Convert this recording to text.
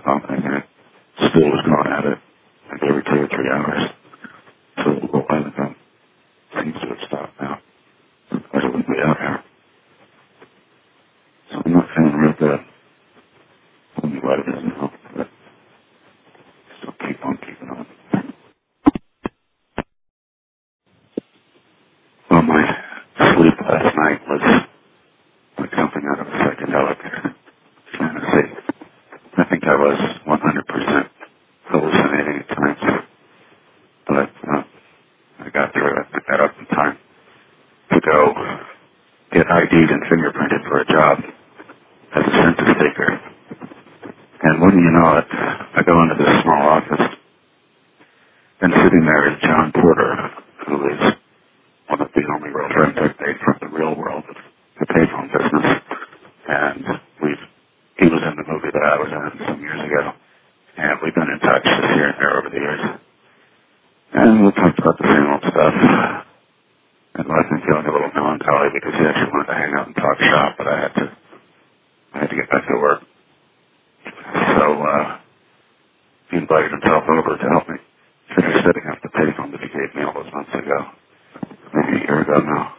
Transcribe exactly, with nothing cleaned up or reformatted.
something, and it still was going at it like every two or three hours. So a little while ago, seems to have stopped now. But it wouldn't be out here. So I'm not feeling real good. Tell me what it is now, but still keep on keeping on. Well, my sleep last night was like something out of a psychedelic fantasy. I think I was one hundred percent hallucinating at times, but uh, I got through it. I got up in time to go get I D'd and fingerprinted for a job as a census taker. And wouldn't you know it, I go into this small office, and sitting there is John Porter, who is one of the only real friends I've made from the real world of the payphone business. And we've, he was in the movie that I was in some years ago, and we've been in touch just here and there over the years. And we talked about the same old stuff. And left me feeling a little melancholy because he actually wanted to hang out and talk shop, but I had to, I had to get back to work. So, uh, he invited himself over to help me finish setting up the payphone that he gave me all those months ago. Maybe a year ago now.